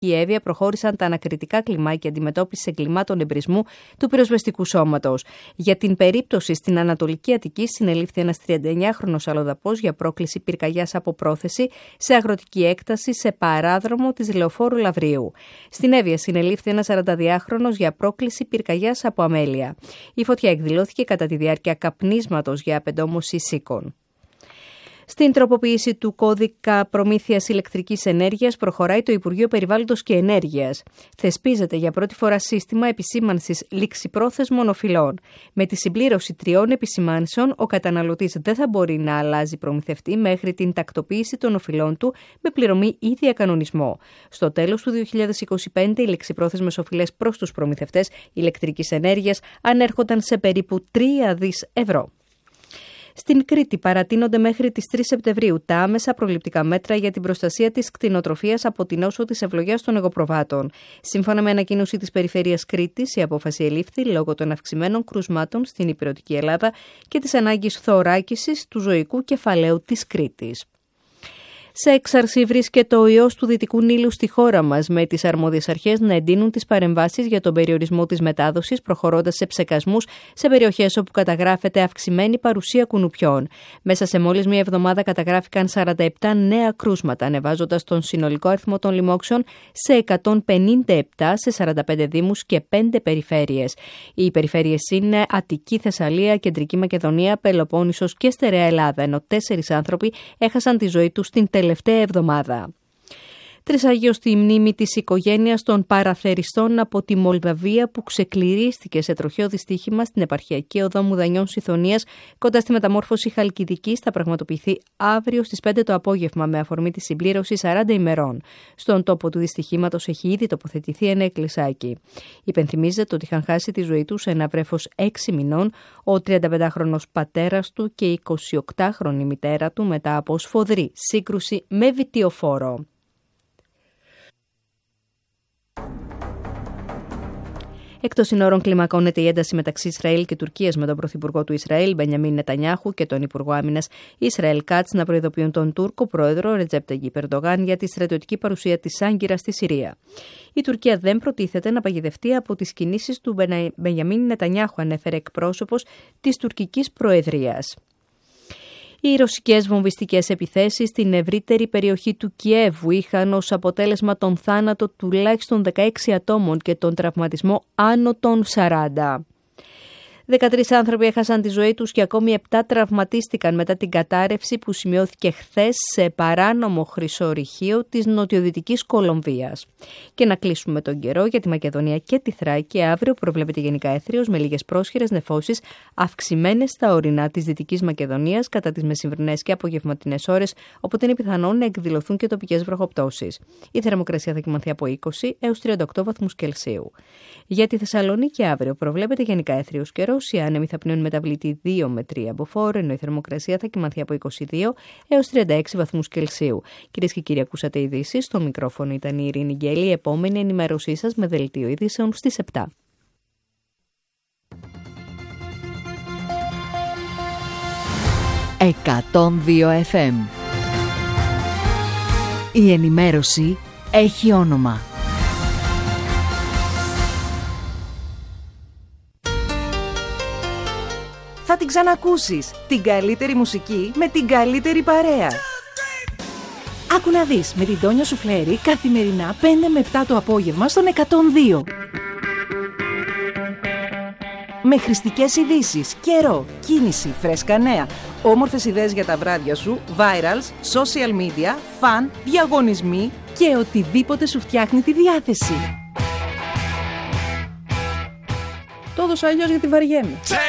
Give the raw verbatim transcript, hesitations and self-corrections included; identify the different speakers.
Speaker 1: Κιέβια προχώρησαν τα ανακριτικά κλιμάκια αντιμετώπισης εγκλημάτων εμπρισμού του πυροσβεστικού σώματος. Για την περίπτωση στην Ανατολική Αττική συνελήφθη ένας τριανταεννιάχρονος αλλοδαπός για πρόκληση πυρκαγιάς από πρόθεση σε αγροτική έκταση σε παράδρομο της Λεωφόρου Λαυρίου. Στην Εύβοια συνελήφθη ένας σαρανταδυάχρονος για πρόκληση πυρκαγιάς από αμέλεια. Η φωτιά εκδηλώθηκε κατά τη διάρκεια καπνίσματος για απεντόμωση σίκων. Στην τροποποίηση του κώδικα προμήθειας ηλεκτρικής ενέργειας προχωράει το Υπουργείο Περιβάλλοντος και Ενέργειας. Θεσπίζεται για πρώτη φορά σύστημα επισήμανσης ληξιπρόθεσμων οφειλών. Με τη συμπλήρωση τριών επισημάνσεων, ο καταναλωτής δεν θα μπορεί να αλλάζει προμηθευτή μέχρι την τακτοποίηση των οφειλών του με πληρωμή ή διακανονισμό. Στο τέλος του δύο χιλιάδες είκοσι πέντε, οι ληξιπρόθεσμες οφειλές προς τους προμηθευτές ηλεκτρικής ενέργειας ανέρχονταν σε περίπου τρία δισεκατομμύρια ευρώ. Στην Κρήτη παρατείνονται μέχρι τις τρεις Σεπτεμβρίου τα άμεσα προληπτικά μέτρα για την προστασία της κτηνοτροφίας από την νόσο της ευλογιάς των εγωπροβάτων. Σύμφωνα με ανακοίνωση της Περιφέρειας Κρήτης, η απόφαση ελήφθη λόγω των αυξημένων κρουσμάτων στην ηπειρωτική Ελλάδα και της ανάγκης θωράκισης του ζωικού κεφαλαίου της Κρήτης. Σε έξαρση βρίσκεται ο ιός του Δυτικού Νείλου στη χώρα μας, με τις αρμόδιες αρχές να εντείνουν τις παρεμβάσεις για τον περιορισμό της μετάδοσης, προχωρώντας σε ψεκασμούς σε περιοχές όπου καταγράφεται αυξημένη παρουσία κουνουπιών. Μέσα σε μόλις μία εβδομάδα καταγράφηκαν σαράντα επτά νέα κρούσματα, ανεβάζοντας τον συνολικό αριθμό των λοιμόξεων σε εκατόν πενήντα επτά σε σαράντα πέντε δήμους και πέντε περιφέρειες. Οι περιφέρειες είναι Αττική, Θεσσαλία, Κεντρική Μακεδονία, Πελοπόννησος και Στερεά Ελλάδα, ενώ τέσσερις άνθρωποι έχασαν τη ζωή τους την τελευταία εβδομάδα. Τρισαγίως στη μνήμη της οικογένειας των παραθεριστών από τη Μολδαβία που ξεκληρίστηκε σε τροχαίο δυστύχημα στην επαρχιακή οδό Μουδανιών Συθωνίας κοντά στη μεταμόρφωση Χαλκιδικής θα πραγματοποιηθεί αύριο στις πέντε το απόγευμα με αφορμή τη συμπλήρωση σαράντα ημερών. Στον τόπο του δυστυχήματος έχει ήδη τοποθετηθεί ένα εκκλησάκι. Υπενθυμίζεται ότι είχαν χάσει τη ζωή τους ένα βρέφος έξι μηνών, ο τριανταπεντάχρονος πατέρας του και η εικοσιοκτάχρονη μητέρα του μετά από σφοδρή σύγκρουση με βιτιοφόρο. Εκτός συνόρων κλιμακώνεται η ένταση μεταξύ Ισραήλ και Τουρκίας με τον Πρωθυπουργό του Ισραήλ, Μπενιαμίν Νετανιάχου, και τον Υπουργό Άμυνας Ισραήλ Κάτς να προειδοποιούν τον Τούρκο πρόεδρο Ρετζέπ Ταγιίπ Ερντογάν για τη στρατιωτική παρουσία της Άγκυρας στη Συρία. Η Τουρκία δεν προτίθεται να παγιδευτεί από τις κινήσεις του Μπενιαμίν Νετανιάχου, ανέφερε εκπρόσωπος της τουρκικής προεδρίας. Οι ρωσικές βομβιστικές επιθέσεις στην ευρύτερη περιοχή του Κιέβου είχαν ως αποτέλεσμα τον θάνατο τουλάχιστον δεκαέξι ατόμων και τον τραυματισμό άνω των σαράντα. δεκατρείς άνθρωποι έχασαν τη ζωή τους και ακόμη επτά τραυματίστηκαν μετά την κατάρρευση που σημειώθηκε χθες σε παράνομο χρυσορυχείο της νοτιοδυτικής Κολομβίας. Και να κλείσουμε τον καιρό για τη Μακεδονία και τη Θράκη. Αύριο προβλέπεται γενικά έθριος με λίγες πρόσχερες νεφώσεις αυξημένες στα ορεινά της Δυτικής Μακεδονίας κατά τις μεσημβρινές και απογευματινές ώρες, οπότε είναι πιθανόν να εκδηλωθούν και τοπικές βροχοπτώσεις. Η θερμοκρασία θα κυμανθεί από είκοσι έως τριάντα οκτώ βαθμούς Κελσίου. Για τη Θεσσαλονίκη αύριο προβλέπεται γενικά έθριος καιρός. Οι άνεμοι θα πνέουν μεταβλητή δύο με τρία μποφόρ, ενώ η θερμοκρασία θα κυμανθεί από είκοσι δύο έως τριάντα έξι βαθμούς Κελσίου. Κυρίες και κύριοι, ακούσατε ειδήσεις. Στο μικρόφωνο ήταν η Ειρήνη Γκέλη. Η επόμενη ενημέρωσή σας με δελτίο ειδήσεων στις επτά.
Speaker 2: εκατόν δύο εφ εμ. Η ενημέρωση έχει όνομα. Θα την ξανακούσεις. Την καλύτερη μουσική με την καλύτερη παρέα. Άκου να δεις με την Τόνια Σουφλέρη καθημερινά πέντε με επτά το απόγευμα στον εκατόν δύο. Με χρηστικές ειδήσεις, καιρό, κίνηση, φρέσκα νέα, όμορφες ιδέες για τα βράδια σου, virals, social media, φαν, διαγωνισμοί και οτιδήποτε σου φτιάχνει τη διάθεση. Το έδωσα αλλιώς γιατί βαριέμαι.